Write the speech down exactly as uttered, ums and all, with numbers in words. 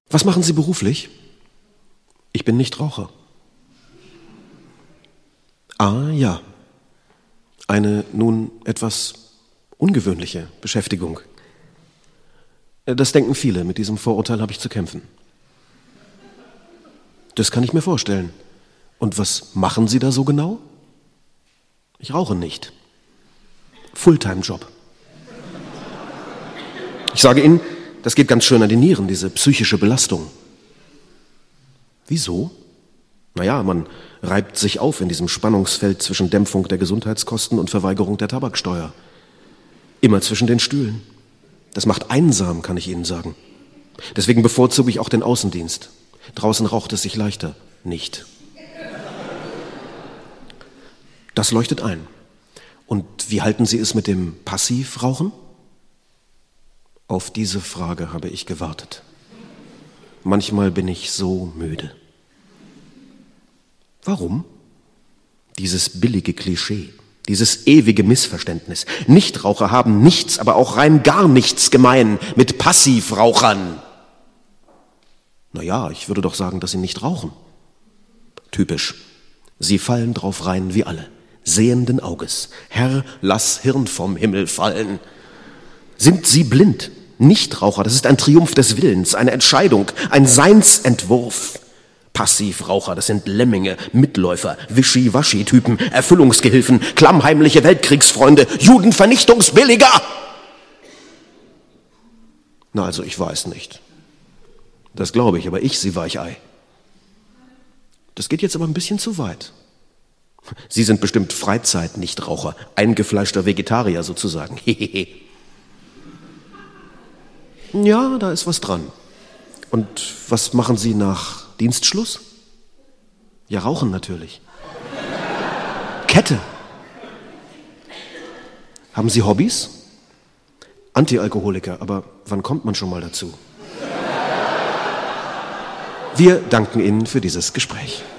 Was machen Sie beruflich? Ich bin Nichtraucher. Ah, ja. Eine nun etwas ungewöhnliche Beschäftigung. Das denken viele, mit diesem Vorurteil habe ich zu kämpfen. Das kann ich mir vorstellen. Und was machen Sie da so genau? Ich rauche nicht. Fulltime-Job. Ich sage Ihnen, das geht ganz schön an die Nieren, diese psychische Belastung. Wieso? Naja, man reibt sich auf in diesem Spannungsfeld zwischen Dämpfung der Gesundheitskosten und Verweigerung der Tabaksteuer. Immer zwischen den Stühlen. Das macht einsam, kann ich Ihnen sagen. Deswegen bevorzuge ich auch den Außendienst. Draußen raucht es sich leichter. Nicht. Das leuchtet ein. Und wie halten Sie es mit dem Passivrauchen? Auf diese Frage habe ich gewartet. Manchmal bin ich so müde. Warum? Dieses billige Klischee, dieses ewige Missverständnis. Nichtraucher haben nichts, aber auch rein gar nichts gemein mit Passivrauchern. Naja, ich würde doch sagen, dass sie nicht rauchen. Typisch. Sie fallen drauf rein wie alle. Sehenden Auges. Herr, lass Hirn vom Himmel fallen. Sind Sie blind? Nichtraucher, das ist ein Triumph des Willens, eine Entscheidung, ein Seinsentwurf. Passivraucher, das sind Lemminge, Mitläufer, Wischi-Waschi-Typen, Erfüllungsgehilfen, klammheimliche Weltkriegsfreunde, Judenvernichtungsbilliger. Na, also ich weiß nicht. Das glaube ich, aber ich, Sie Weichei. Das geht jetzt aber ein bisschen zu weit. Sie sind bestimmt Freizeit-Nichtraucher, eingefleischter Vegetarier sozusagen. Hehehe. Ja, da ist was dran. Und was machen Sie nach Dienstschluss? Ja, rauchen natürlich. Kette. Haben Sie Hobbys? Antialkoholiker, aber wann kommt man schon mal dazu? Wir danken Ihnen für dieses Gespräch.